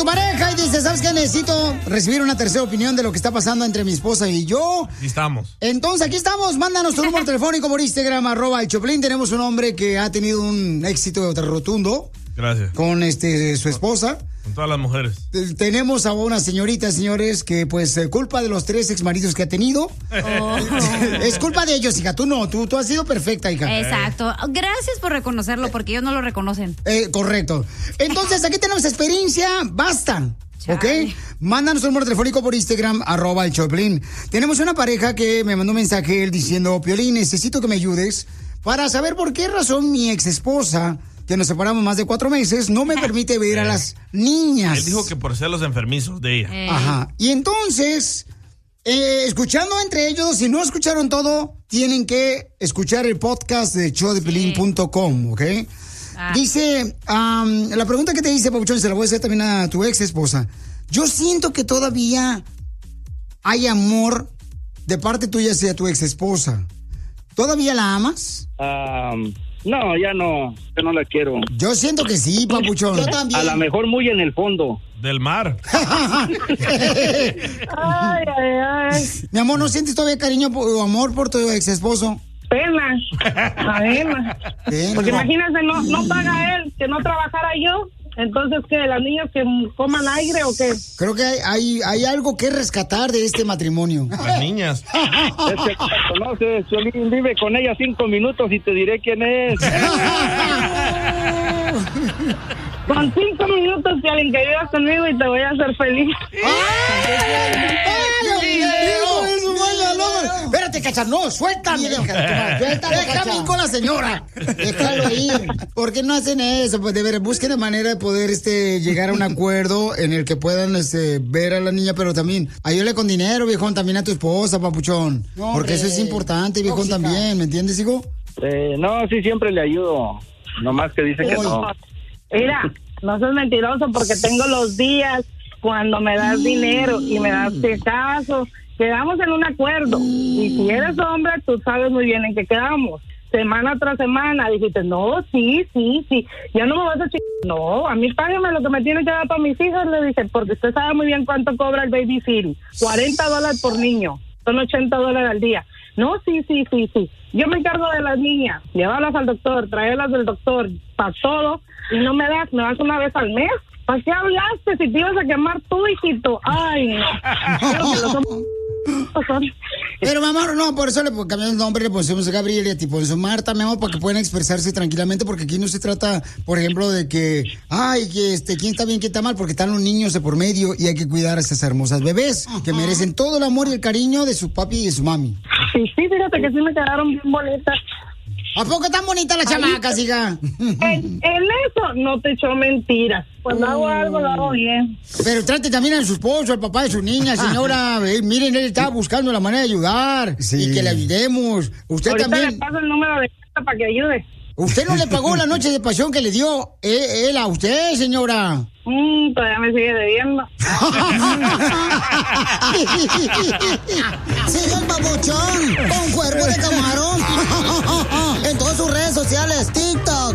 tu pareja y dices, ¿sabes qué? Necesito recibir una tercera opinión de lo que está pasando entre mi esposa y yo. Aquí estamos. Entonces, aquí estamos. Mándanos tu número telefónico por Instagram, @el Choplin. Tenemos un hombre que ha tenido un éxito rotundo. Gracias. Con su esposa. Con todas las mujeres. Tenemos a una señorita, señores, que pues culpa de los 3 exmaridos que ha tenido. Oh. Es culpa de ellos, hija. Tú no, tú has sido perfecta, hija. Exacto. Gracias por reconocerlo, porque ellos no lo reconocen. Correcto. Entonces, aquí tenemos experiencia. Basta. ¿Ok? Mándanos un número telefónico por Instagram, @el Choplin. Tenemos una pareja que me mandó un mensaje él diciendo, Piolín, necesito que me ayudes para saber por qué razón mi ex esposa, que nos separamos más de 4 meses, no me permite ver a las niñas. Él dijo que por ser los enfermizos de ella. Ajá. Y entonces, escuchando entre ellos, si no escucharon todo, tienen que escuchar el podcast de showdepiolín.com, ¿ok? Dice, la pregunta que te hice, Papuchón, se la voy a hacer también a tu ex esposa. Yo siento que todavía hay amor de parte tuya hacia tu ex esposa. ¿Todavía la amas? No, ya no, yo no la quiero. Yo siento que sí, Papuchón. Yo también. A lo mejor muy en el fondo. Del mar. Ay. Mi amor, ¿no sientes todavía cariño o amor por tu ex esposo? Pena. Porque imagínate, no paga él, que no trabajara yo. Entonces, ¿qué? ¿Las niñas que coman aire o qué? Creo que hay algo que rescatar de este matrimonio. Las niñas. Es que conoces, Piolín, vive con ella 5 minutos y te diré quién es. Con 5 minutos, Piolín, que vivas conmigo y te voy a hacer feliz. Espérate, Cacha, no, suéltame. Déjame ir con la señora. Déjalo ir. ¿Por qué no hacen eso? Pues de ver, busquen la manera de poder llegar a un acuerdo en el que puedan ver a la niña, pero también ayúdale con dinero, viejón, también a tu esposa, Papuchón. No, porque eso es importante, viejón, también, ¿me entiendes, hijo? No, sí, siempre le ayudo. Nomás que dice que no. Mira, no seas mentiroso porque tengo los días cuando me das dinero y me das caso. Quedamos en un acuerdo. Y si eres hombre, tú sabes muy bien en qué quedamos. Semana tras semana dijiste, no, sí. Ya no me vas a no, a mí págame lo que me tiene que dar para mis hijos, le dije, porque usted sabe muy bien cuánto cobra el babysitter. $40 por niño. Son $80 al día. No, sí. Yo me encargo de las niñas. Llévalas al doctor, traerlas del doctor, para todo. Y no me das una vez al mes. ¿Para qué hablaste si te ibas a quemar tú, hijito? Ay, no. Pero, mi amor, no, por eso le cambiamos el nombre, le pusimos a Gabriel y a ti por eso Marta, mi amor, para que puedan expresarse tranquilamente, porque aquí no se trata, por ejemplo, de que, quién está bien, quién está mal, porque están los niños de por medio y hay que cuidar a esas hermosas bebés que merecen todo el amor y el cariño de su papi y de su mami. Sí, fíjate que sí me quedaron bien bonitas. ¿A poco tan bonita la chamaca, hija? En eso no te echó mentiras. Cuando hago algo, lo hago bien. Pero trate también a su esposo, al papá de su niña, señora. Miren, él está buscando la manera de ayudar y que le ayudemos. Usted ahorita también. Le paso el número de cuenta para que ayude. ¿Usted no le pagó la noche de pasión que le dio él a usted, señora? Todavía me sigue debiendo. Sigue el Papuchón con cuerpo de camarón.